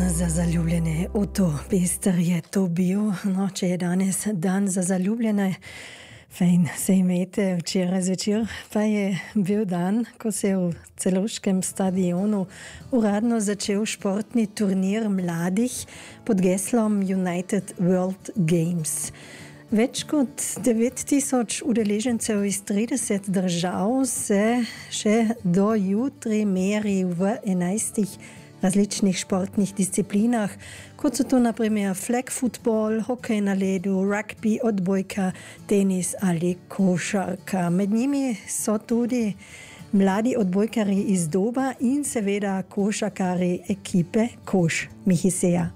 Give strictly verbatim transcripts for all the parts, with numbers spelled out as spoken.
za zaljubljene. Oto Pester je to bil. No, če je danes dan za zaljubljene, fajn se imejte. Včeraj zvečer pa je bil dan, ko se je v celovškem stadionu uradno začel športni turnir mladih pod geslom United World Games. Več kot devet tisoč udeležencev iz trideset držav se še do jutri meri v enajstih različnih športnih disciplinah, kot so to na primer flag football, hokej na ledu, rugby, odbojka, tenis ali košarka. Med njimi so tudi mladi odbojkari iz Doba in seveda košarkari ekipe Koš Mihiseja.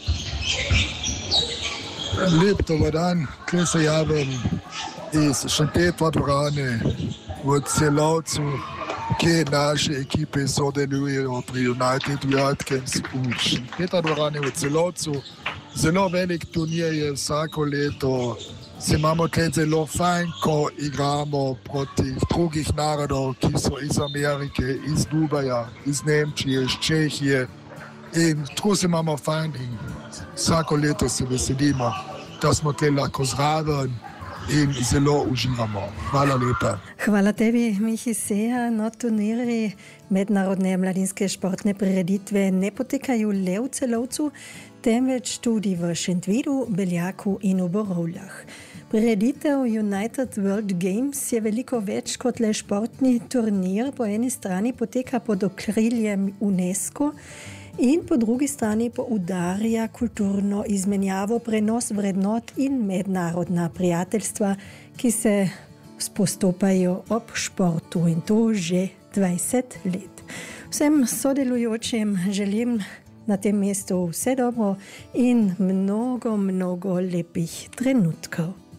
Lep dober dan, kje se javim iz Šempetra dvorane v Celovcu, kje naše ekipe sodelujejo pri United World Games v Šempetra dvorane v Celovcu. Zelo velik turnir je vsako leto, se imamo tukaj zelo fajn, ko igramo proti drugih narodov, ki so iz Amerike, iz Dubaja, iz Nemčije, iz Čehije. In tako se imamo fajn in vsako leto se veselimo, da smo tukaj lahko zraven in zelo uživamo. Hvala lepa. Hvala tebi, Mihiseja. No, turniri mednarodne mladinske športne prireditve ne potekajo le v Celovcu, temveč tudi v Šentvidu, Beljaku in v Borovljah. Prireditev United World Games je veliko več kot le športni turnir. Po eni strani poteka pod okriljem UNESCO in po drugi strani poudarja kulturno izmenjavo, prenos vrednot in mednarodna prijateljstva, ki se spostopajo ob športu in to že dvajset let. Vsem sodelujočim želim na tem mestu vse dobro in mnogo, mnogo lepih trenutkov.